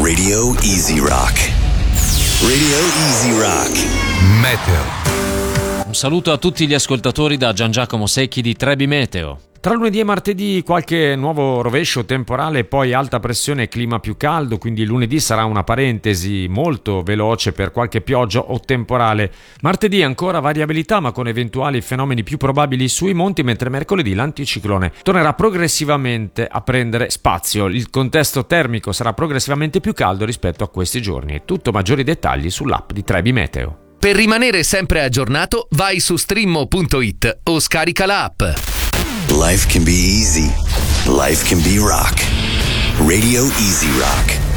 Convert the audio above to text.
Radio Easy Rock. Radio Easy Rock. Meteo. Un saluto a tutti gli ascoltatori da Gian Giacomo Secchi di Trebi Meteo. Tra lunedì e martedì qualche nuovo rovescio temporale, poi alta pressione e clima più caldo, quindi lunedì sarà una parentesi molto veloce per qualche pioggia o temporale. Martedì ancora variabilità ma con eventuali fenomeni più probabili sui monti, mentre mercoledì l'anticiclone tornerà progressivamente a prendere spazio. Il contesto termico sarà progressivamente più caldo rispetto a questi giorni. È tutto, maggiori dettagli sull'app di Trebi Meteo. Per rimanere sempre aggiornato, vai su streammo.it o scarica la app. Life can be easy. Life can be rock. Radio Easy Rock.